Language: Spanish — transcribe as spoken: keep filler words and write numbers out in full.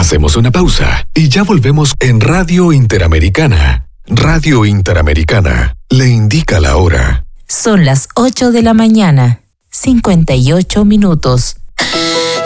Hacemos una pausa y ya volvemos en Radio Interamericana. Radio Interamericana le indica la hora. Son las ocho de la mañana, cincuenta y ocho minutos.